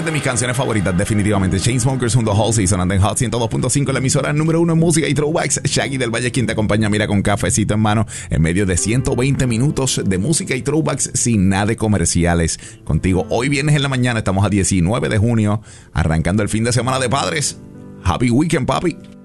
de mis canciones favoritas, definitivamente. Chainsmokers junto a Halsey, sonando en Hot 102.5, la emisora número 1 en música y throwbacks. Shaggy del Valle, quien te acompaña, mira, con cafecito en mano, en medio de 120 minutos de música y throwbacks sin nada de comerciales. Contigo, hoy viernes en la mañana, estamos a 19 de junio, arrancando el fin de semana de padres. Happy weekend, papi.